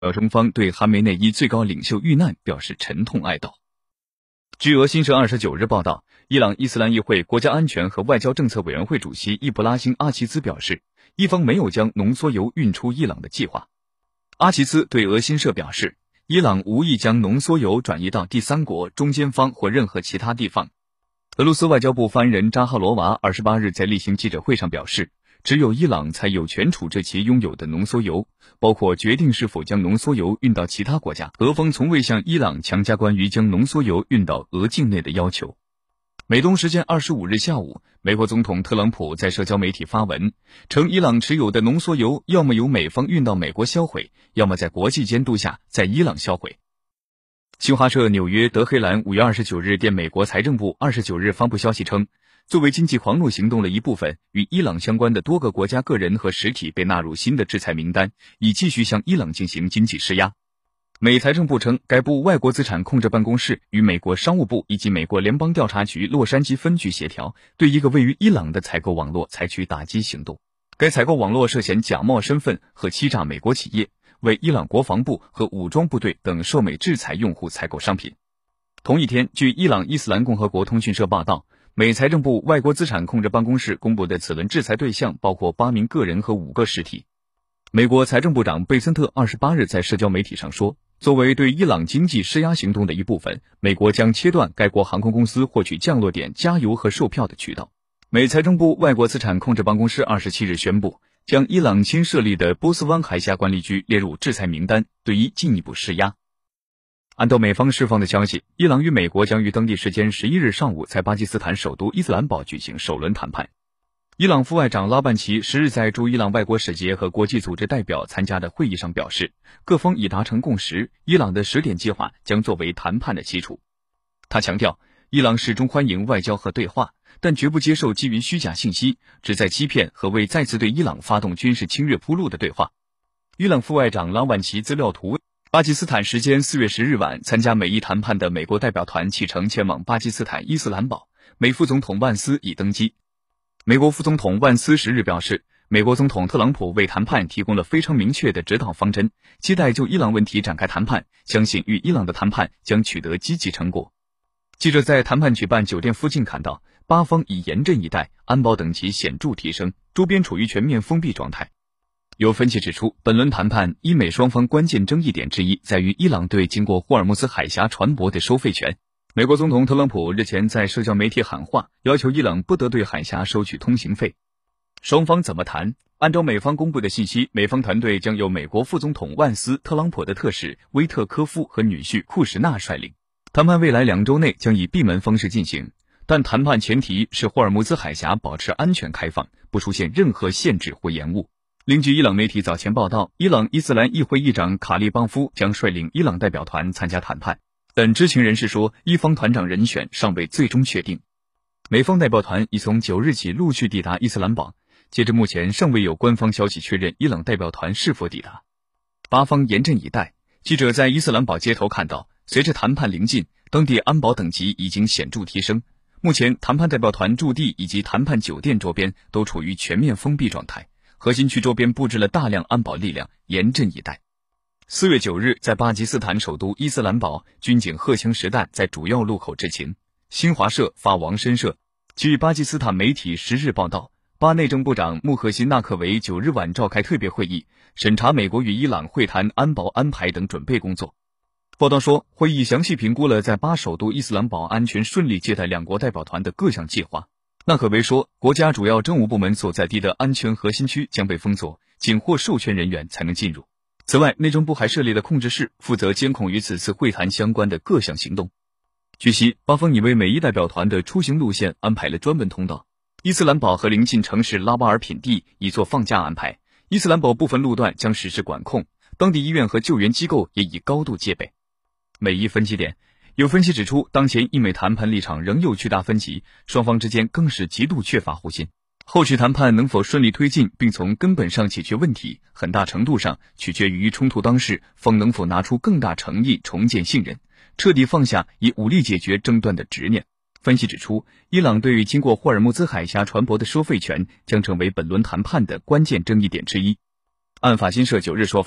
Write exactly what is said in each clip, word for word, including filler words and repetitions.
中方对哈梅内伊最高领袖遇难表示沉痛哀悼。据俄新社二十九日报道，伊朗伊斯兰议会国家安全和外交政策委员会主席伊布拉辛·阿齐兹表示，伊方没有将浓缩铀运出伊朗的计划。阿齐兹对俄新社表示，伊朗无意将浓缩铀转移到第三国、中间方或任何其他地方。俄罗斯外交部发言人扎哈罗娃二十八日在例行记者会上表示，只有伊朗才有权处置其拥有的浓缩铀，包括决定是否将浓缩铀运到其他国家。俄方从未向伊朗强加关于将浓缩铀运到俄境内的要求。美东时间二十五日下午，美国总统特朗普在社交媒体发文，称伊朗持有的浓缩铀要么由美方运到美国销毁，要么在国际监督下在伊朗销毁。新华社纽约德黑兰五月二十九日电美国财政部二十九日发布消息称，作为经济狂怒行动的一部分，与伊朗相关的多个国家个人和实体被纳入新的制裁名单，以继续向伊朗进行经济施压。美财政部称，该部外国资产控制办公室与美国商务部以及美国联邦调查局洛杉矶分局协调，对一个位于伊朗的采购网络采取打击行动。该采购网络涉嫌假冒身份和欺诈美国企业，为伊朗国防部和武装部队等受美制裁用户采购商品。同一天，据伊朗伊斯兰共和国通讯社报道，美财政部外国资产控制办公室公布的此轮制裁对象包括八名个人和五个实体。美国财政部长贝森特二十八日在社交媒体上说，作为对伊朗经济施压行动的一部分，美国将切断该国航空公司获取降落点加油和售票的渠道。美财政部外国资产控制办公室二十七日宣布，将伊朗新设立的波斯湾海峡管理局列入制裁名单，对伊进一步施压。按照美方释放的消息，伊朗与美国将于当地时间十一日上午在巴基斯坦首都伊斯兰堡举行首轮谈判。伊朗副外长拉万齐十日在驻伊朗外国使节和国际组织代表参加的会议上表示，各方已达成共识，伊朗的十点计划将作为谈判的基础。他强调，伊朗始终欢迎外交和对话，但绝不接受基于虚假信息、旨在欺骗和为再次对伊朗发动军事侵略铺路的对话。伊朗副外长拉万齐资料图，巴基斯坦时间四月十日晚，参加美伊谈判的美国代表团启程前往巴基斯坦伊斯兰堡，美副总统万斯已登机。美国副总统万斯十日表示，美国总统特朗普为谈判提供了非常明确的指导方针，期待就伊朗问题展开谈判，相信与伊朗的谈判将取得积极成果。记者在谈判举办酒店附近看到，巴方已严阵以待，安保等级显著提升，周边处于全面封闭状态。有分析指出，本轮谈判伊美双方关键争议点之一在于伊朗对经过霍尔木兹海峡船舶的收费权。美国总统特朗普日前在社交媒体喊话，要求伊朗不得对海峡收取通行费。双方怎么谈？按照美方公布的信息，美方团队将由美国副总统万斯、特朗普的特使威特科夫和女婿库什纳率领。谈判未来两周内将以闭门方式进行，但谈判前提是霍尔木兹海峡保持安全开放，不出现任何限制或延误。另据伊朗媒体早前报道，伊朗伊斯兰议会议长卡利邦夫将率领伊朗代表团参加谈判。但知情人士说，伊方团长人选尚未最终确定。美方代表团已从九日起陆续抵达伊斯兰堡，截至目前尚未有官方消息确认伊朗代表团是否抵达。巴方严阵以待，记者在伊斯兰堡街头看到，随着谈判临近，当地安保等级已经显著提升。目前谈判代表团驻地以及谈判酒店周边都处于全面封闭状态，核心区周边布置了大量安保力量，严阵以待。四月九日，在巴基斯坦首都伊斯兰堡，军警荷枪实弹在主要路口执勤。新华社发王申社，据巴基斯坦媒体十日报道，巴内政部长穆赫辛纳克维九日晚召开特别会议，审查美国与伊朗会谈安保安排等准备工作。报道说，会议详细评估了在巴首都伊斯兰堡安全顺利接待两国代表团的各项计划。纳克维说，国家主要政务部门所在地的安全核心区将被封锁，仅获授权人员才能进入。此外，内政部还设立了控制室，负责监控与此次会谈相关的各项行动。据悉，巴方已为美伊代表团的出行路线安排了专门通道。伊斯兰堡和邻近城市拉巴尔品地已做放假安排，伊斯兰堡部分路段将实施管控，当地医院和救援机构也已高度戒备。美伊分歧点，有分析指出，当前伊美谈判立场仍有巨大分歧，双方之间更是极度缺乏互信。后续谈判能否顺利推进并从根本上解决问题，很大程度上取决于冲突当事方能否拿出更大诚意重建信任，彻底放下以武力解决争端的执念。分析指出，伊朗对于经过霍尔木兹海峡船舶的收费权将成为本轮谈判的关键争议点之一。按法新社九日说法，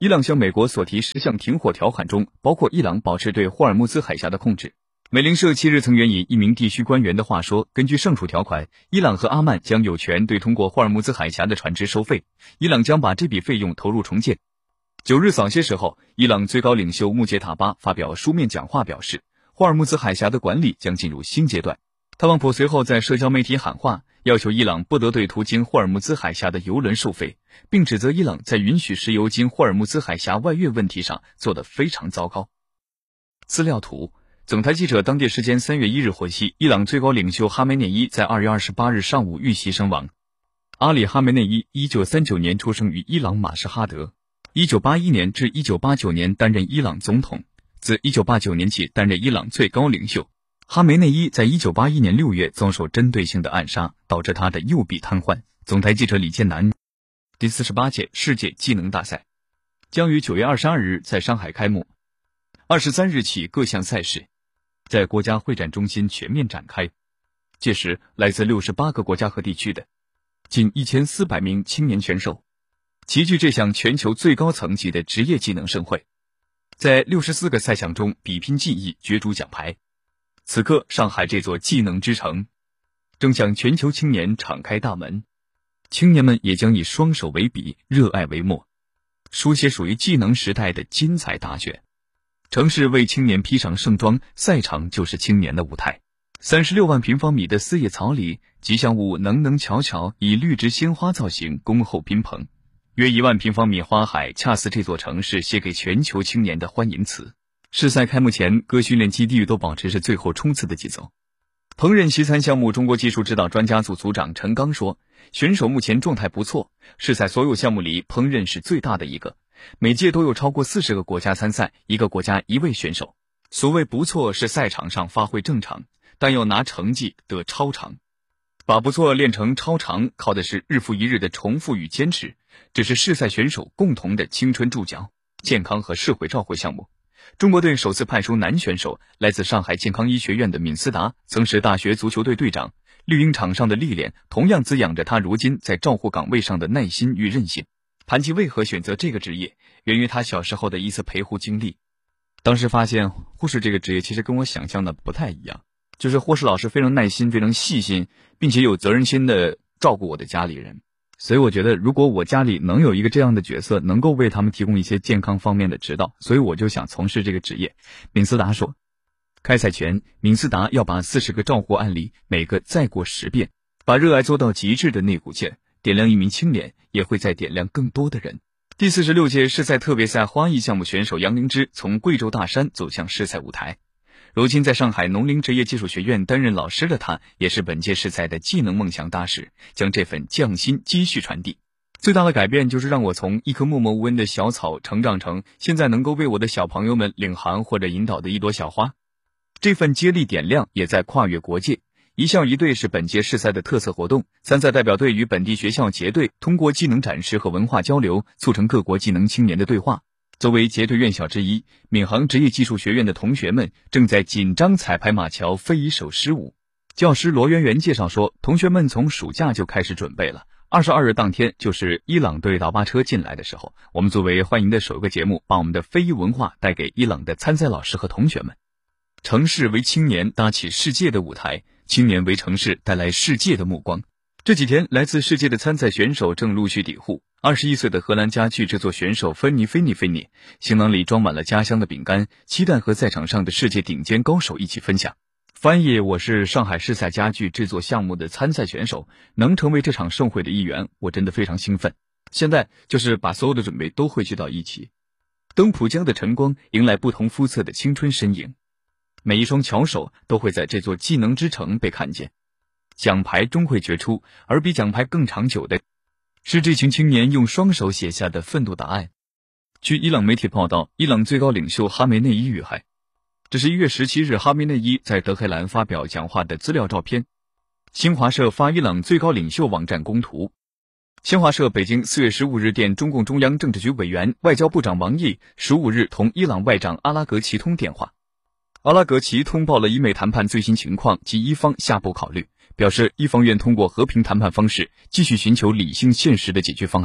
伊朗向美国所提十项停火条款中，包括伊朗保持对霍尔木兹海峡的控制。美联社七日曾援引一名地区官员的话说，根据上述条款，伊朗和阿曼将有权对通过霍尔木兹海峡的船只收费，伊朗将把这笔费用投入重建。九日早些时候，伊朗最高领袖穆杰塔巴发表书面讲话表示，霍尔木兹海峡的管理将进入新阶段。特朗普随后在社交媒体喊话，要求伊朗不得对途经霍尔木兹海峡的油轮收费，并指责伊朗在允许石油经霍尔木兹海峡外越问题上做得非常糟糕。资料图，总台记者当地时间三月一日获悉，伊朗最高领袖哈梅内伊在二月二十八日上午遇袭身亡。阿里·哈梅内伊一九三九年出生于伊朗马什哈德，一九八一年至一九八九年担任伊朗总统，自一九八九年起担任伊朗最高领袖。哈梅内伊在一九八一年六月遭受针对性的暗杀，导致他的右臂瘫痪。总台记者李建南。第四十八届世界技能大赛将于九月二十二日在上海开幕，二十三日起各项赛事在国家会展中心全面展开。届时，来自六十八个国家和地区的近一千四百名青年选手齐聚这项全球最高层级的职业技能盛会，在六十四个赛项中比拼技艺，角逐奖牌。此刻，上海这座技能之城正向全球青年敞开大门，青年们也将以双手为笔，热爱为墨，书写属于技能时代的精彩大卷。城市为青年披上盛装，赛场就是青年的舞台。三十六万平方米的四叶草里，吉祥物能能巧巧以绿植鲜花造型恭候宾朋，约一万平方米花海，恰似这座城市写给全球青年的欢迎词。试赛开幕前，各训练基地都保持着最后冲刺的节奏。烹饪西餐项目中国技术指导专家组组长陈刚说，选手目前状态不错，试赛所有项目里烹饪是最大的一个，每届都有超过四十个国家参赛，一个国家一位选手。所谓不错是赛场上发挥正常，但要拿成绩得超常。把不错练成超常，靠的是日复一日的重复与坚持，这是试赛选手共同的青春注脚。健康和社会照会项目，中国队首次派出男选手，来自上海健康医学院的闵思达，曾是大学足球队队长。绿茵场上的历练同样滋养着他如今在照护岗位上的耐心与韧性。谈及为何选择这个职业，源于他小时候的一次陪护经历。当时发现护士这个职业其实跟我想象的不太一样，就是护士老师非常耐心，非常细心，并且有责任心的照顾我的家里人。所以我觉得如果我家里能有一个这样的角色，能够为他们提供一些健康方面的指导，所以我就想从事这个职业。闵思达说，开赛前闵思达要把四十个照护案例每个再过十遍，把热爱做到极致的那股劲，点亮一名青年，也会再点亮更多的人。第四十六届世赛特别赛花艺项目选手杨灵芝从贵州大山走向世赛舞台，如今在上海农林职业技术学院担任老师的他，也是本届世赛的技能梦想大使，将这份匠心继续传递。最大的改变就是让我从一棵默默无闻的小草成长成现在能够为我的小朋友们领航或者引导的一朵小花。这份接力点亮也在跨越国界。一校一队是本届世赛的特色活动，参赛代表队与本地学校结对，通过技能展示和文化交流，促成各国技能青年的对话。作为结对院校之一，闵行职业技术学院的同学们正在紧张彩排马桥非遗手狮舞。教师罗媛媛介绍说，同学们从暑假就开始准备了。二十二日当天，就是伊朗队大巴车进来的时候，我们作为欢迎的首个节目，把我们的非遗文化带给伊朗的参赛老师和同学们。城市为青年搭起世界的舞台，青年为城市带来世界的目光。这几天，来自世界的参赛选手正陆续抵沪。二十一岁的荷兰家具制作选手芬妮菲尼菲尼，行囊里装满了家乡的饼干，期待和赛场上的世界顶尖高手一起分享。翻译，我是上海世赛家具制作项目的参赛选手，能成为这场盛会的一员，我真的非常兴奋。现在就是把所有的准备都汇聚到一起。登浦江的晨光迎来不同肤色的青春身影，每一双巧手都会在这座技能之城被看见。奖牌终会决出，而比奖牌更长久的是这群青年用双手写下的愤怒答案。据伊朗媒体报道，伊朗最高领袖哈梅内伊遇害。这是一月十七日哈梅内伊在德黑兰发表讲话的资料照片。新华社发伊朗最高领袖网站公图。新华社北京四月十五日电中共中央政治局委员、外交部长王毅十五日同伊朗外长阿拉格齐通电话。阿拉格齐通报了伊美谈判最新情况及伊方下步考虑，表示伊方愿通过和平谈判方式继续寻求理性现实的解决方案。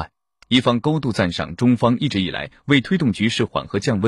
伊方高度赞赏中方一直以来为推动局势缓和降温